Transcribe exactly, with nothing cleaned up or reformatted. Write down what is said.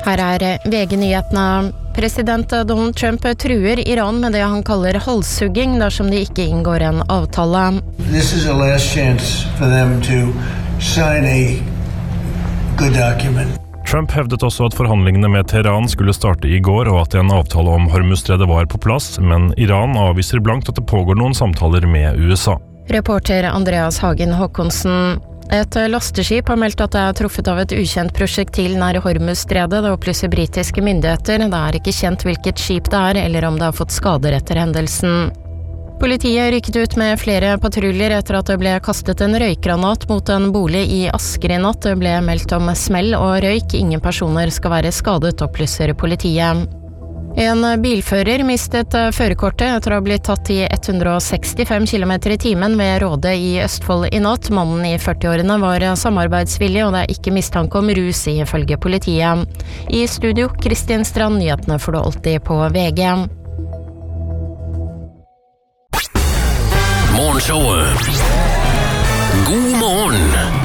Her er V G-nyhetene. President Donald Trump truer Iran med det han kaller halshugging dersom de ikke inngår en avtale. This is a last chance for them to sign a good document. Trump hevdet også at forhandlingene med Teheran skulle starte i går, og at en avtale om Hormuzstredet var på plass, men Iran avviser blankt at det pågår noen samtaler med U S A. Reporter Andreas Hagen Håkonsen. Et lasteskip har meldt at det er truffet av et ukjent prosjektil nær Hormuzstredet. Det opplyser britiske myndigheter. Det er ikke kjent hvilket skip det er, eller om det har fått skader etter hendelsen. Politiet rykket ut med flere patruljer etter at det ble kastet en røykgranat mot en bolig i Asker i natt. Det ble meldt om smell og røyk. Ingen personer skal være skadet, opplyser politiet. En bilfører mistet førerkortet etter å ha blitt tatt i hundre og sekstifem kilometer i timen ved Råde i Østfold i natt. Mannen i førtiårene var samarbeidsvillig, og det er ikke mistanke om rus ifølge politiet. I studio, Kristin Strand, nyhetene får du alltid på V G. Morgenshowet. God morgen!